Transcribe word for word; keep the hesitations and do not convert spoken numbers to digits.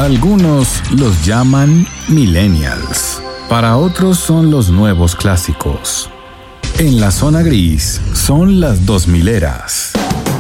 Algunos los llaman millennials, para otros son los nuevos clásicos. En la zona gris son las dos mileras.